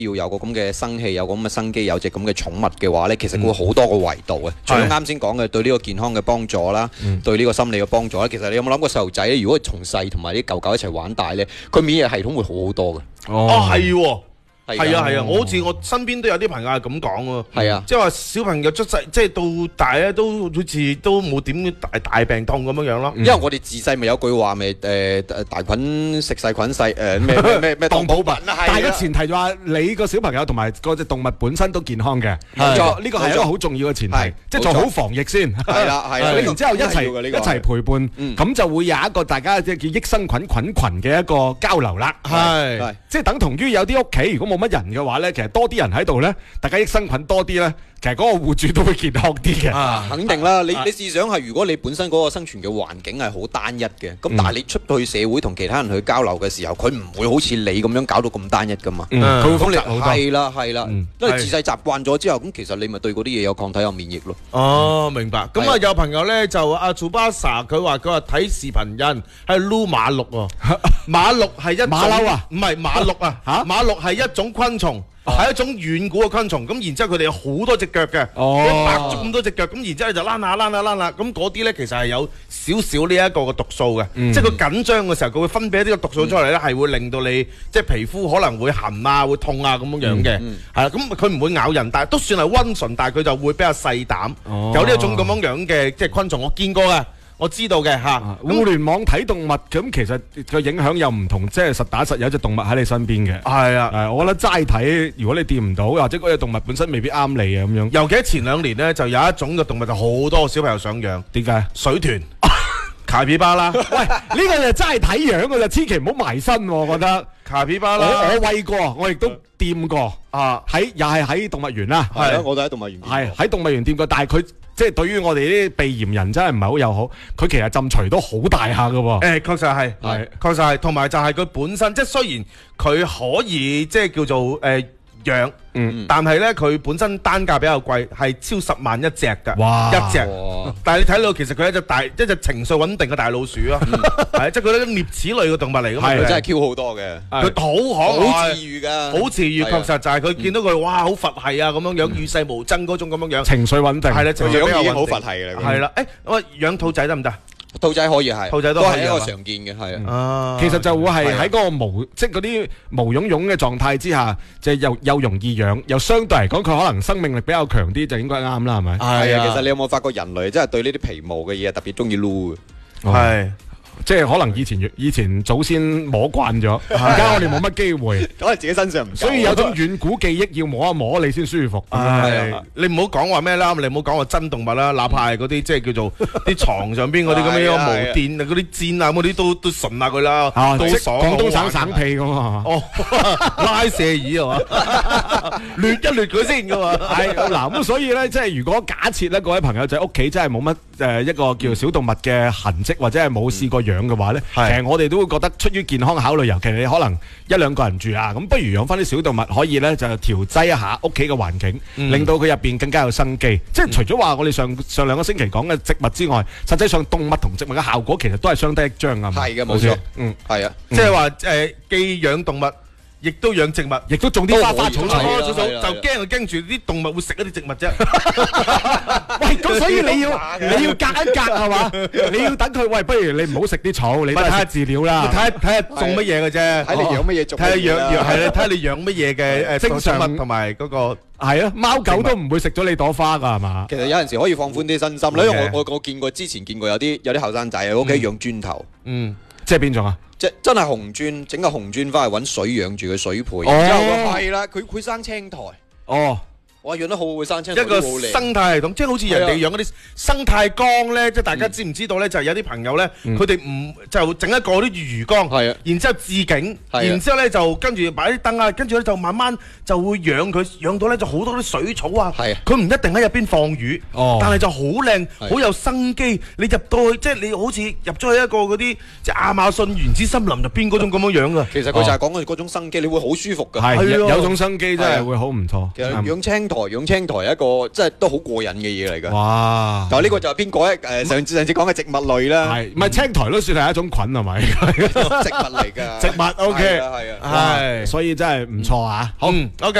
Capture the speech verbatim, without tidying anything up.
要有個咁嘅生氣，有個咁嘅生機，有隻咁嘅寵物嘅話咧，其實會好多個維度嘅。除咗啱先講嘅對呢個健康嘅幫助啦，嗯、對呢個心理嘅幫助啦，其實你有冇諗過細路仔咧？如果從細同埋啲狗狗一齊玩大咧，佢免疫系統會好好多嘅。 哦，係喎。係啊係啊，我好似我身邊都有啲朋友係咁講喎， 係啊， 即係話小朋友出世即係到大咧，都好似都冇點大大病痛咁樣樣咯。 因為我哋自細咪有句話咪誒大菌食細菌細誒咩咩咩咩當補品啊， 但係個前提就話你個小朋友同埋嗰隻動物本身都健康嘅，冇錯，呢個係一個好重要嘅前提，即係做好防疫先。係啦係啦，然之後一齊一齊陪伴，咁就會有一個大家即係叫益生菌菌群嘅一個交流啦。係，即係等同於有啲屋企如果冇乜人嘅話咧，其實多啲人喺度咧，大家益生菌多啲咧，其實嗰個戶主都會健康啲嘅。 啊，肯定啦！你你試想係，如果你本身嗰個生存嘅環境係好單一嘅，咁但係你出去社會同其他人去交流嘅時候，佢唔會好似你咁樣搞到咁單一噶嘛。佢會複雜好多。係啦係啦，因為自細習慣咗之後，咁其實你咪對嗰啲嘢有抗體有免疫咯。 哦，明白。咁啊，有朋友咧就阿 Tsubasa 佢話佢話睇視頻印係擼馬鹿喎，馬鹿係一馬騮啊， 唔係馬鹿啊，嚇馬鹿係一種昆蟲。係一種遠古嘅昆蟲，咁然之後佢哋有好多隻腳嘅，一百足咁多隻腳，咁然之後就躝下躝下躝下，咁嗰啲咧其實係有少少呢一個嘅毒素嘅，即係佢緊張嘅時候，佢會分泌一啲嘅毒素出嚟咧，係會令到你即係皮膚可能會痕啊、會痛啊咁樣樣嘅，係啦，咁佢唔會咬人，但係都算係溫順，但係佢就會比較細膽，有呢一種咁樣樣嘅即係昆蟲，我見過嘅。我知道嘅嚇， 互聯網睇動物咁其實個影響又唔同，即係實打實有隻動物喺你身邊嘅。係啊，誒，我覺得齋睇，如果你掂唔到，或者嗰隻動物本身未必啱你啊咁樣。 尤其喺前兩年咧，就有一種嘅動物就好多小朋友想養， 點解？ 水豚、卡皮巴拉。 喂，呢個就齋睇樣嘅，就千祈唔好埋身喎，我覺得。 卡皮巴拉， 我我餵過，我亦都掂過啊，喺又係喺動物園啦。 係啊，我都喺動物園。 係喺動物園掂過，但係佢。即係對於我哋啲鼻炎人真係唔係好友好，佢其實浸除都好大下㗎喎。 誒，確實係，係確實係，同埋就係佢本身，即係雖然佢可以即係叫做誒養，嗯，但係咧佢本身單價比較貴，係超十萬一隻㗎，哇，一隻。但係你睇到其實佢係一隻大一隻情緒穩定嘅大老鼠咯，係即係佢啲齧齒類嘅動物嚟㗎嘛， 係真係 Q 好多嘅， 佢好可愛， 好治愈㗎， 好治愈。確實就係佢見到佢哇好佛系啊咁樣樣，與世無爭嗰種咁樣樣， 情緒穩定。 係啦，情緒比較穩定， 好佛系㗎啦。 係啦，誒我養兔仔得唔得？ 兔仔可以係， 兔仔都係一個常見嘅，係啊。其實就會係喺嗰個毛，即係嗰啲毛茸茸嘅狀態之下，就又又容易養，又相對嚟講佢可能生命力比較強啲，就應該啱啦，係咪？ 係啊。其實你有冇發覺人類真係對呢啲皮毛嘅嘢特別中意擼嘅？ 係。即係可能以前以前祖先摸慣咗，而家我哋冇乜機會， 可能自己身上唔， 所以有種遠古記憶要摸一摸你先舒服。 係，你唔好講話咩啦，你唔好講話真動物啦，哪怕係嗰啲即係叫做啲床上邊嗰啲咁樣毛墊啊、嗰啲氈啊嗰啲都都順下佢啦，都爽。廣東省省屁咁啊！哦，拉射椅係嘛，掠一掠佢先㗎嘛。 係嗱咁，所以咧即係如果假設咧，各位朋友仔屋企真係冇乜誒一個叫小動物嘅痕跡，或者係冇試過養嘅話咧，其實我哋都會覺得出於健康考慮，尤其你可能一兩個人住啊，咁不如養翻啲小動物，可以咧就調劑一下屋企嘅環境，嗯、令到佢入邊更加有生機。嗯、即係除咗話我哋上上兩個星期講嘅植物之外，實際上動物同植物嘅效果其實都係相得益彰啊。 係嘅，冇錯，嗯，係啊， 即係話誒，既養動物。亦都養植物， 亦都種啲花花草草， 就驚就驚住啲動物會食一啲植物啫。 喂，咁所以你要你要隔一隔係嘛？你要等佢喂，不如你唔好食啲草，你睇下飼料啦， 睇下睇下種乜嘢嘅啫， 睇你養乜嘢種， 睇下養養係啦，睇下你養乜嘢嘅誒正常物同埋嗰個係啊，貓狗都唔會食咗你朵花㗎係嘛？ 其實有陣時可以放寬啲身心，因為我我我見過之前見過有啲有啲後生仔喺屋企養磚頭， 嗯，即係邊種啊？ 即真係紅磚，整個紅磚翻去揾水養住個水培，然之後係啦，佢佢生青苔。哦，哇，養得好會生青苔， 一個生態系統，即係好似人哋養嗰啲生態缸咧，即係大家知唔知道咧？就係有啲朋友咧，佢哋唔就整一個啲魚缸，係啊，然之後置景，然之後咧就跟住擺啲燈啊，跟住咧就慢慢就會養佢，養到咧就好多啲水草啊。係啊，佢唔一定喺入邊放魚，但係就好靚，好有生機。你入到去，即係你好似入咗去一個嗰啲即係亞馬遜原始森林入邊嗰種咁樣樣啊。 其實佢就係講緊嗰種生機，你會好舒服㗎。 係有種生機真係會好唔錯。 其實養青苔，養青苔係一個即係都好過癮嘅嘢嚟㗎。 哇！ 但係呢個就係邊個咧？誒上次上次講嘅植物類啦， 係唔係青苔都算係一種菌係咪？ 植物嚟㗎。 植物 OK， 係啊係啊， 係，所以真係唔錯啊！好。 嗯，OK。